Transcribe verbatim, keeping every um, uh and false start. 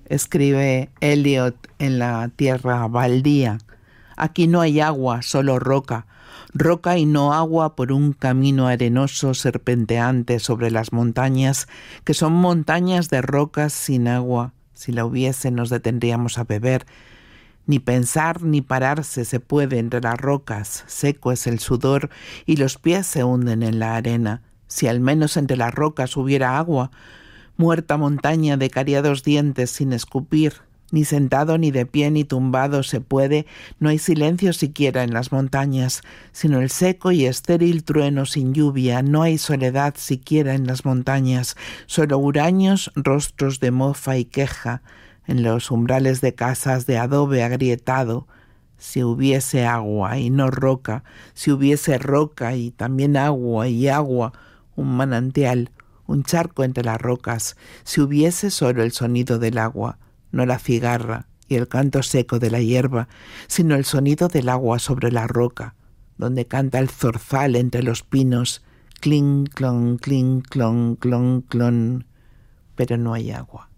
escribe Eliot en La tierra baldía. Aquí no hay agua, solo roca. Roca y no agua por un camino arenoso serpenteante sobre las montañas, que son montañas de rocas sin agua. Si la hubiese, nos detendríamos a beber. Ni pensar ni pararse se puede entre las rocas. Seco es el sudor y los pies se hunden en la arena. Si al menos entre las rocas hubiera agua. Muerta montaña de cariados dientes sin escupir. Ni sentado, ni de pie, ni tumbado se puede, no hay silencio siquiera en las montañas, sino el seco y estéril trueno sin lluvia, no hay soledad siquiera en las montañas, solo huraños, rostros de mofa y queja, en los umbrales de casas de adobe agrietado. Si hubiese agua y no roca, si hubiese roca y también agua y agua, un manantial, un charco entre las rocas, si hubiese solo el sonido del agua, no la cigarra y el canto seco de la hierba, sino el sonido del agua sobre la roca, donde canta el zorzal entre los pinos, clink, clon, clink, clon, clon, clon, pero no hay agua.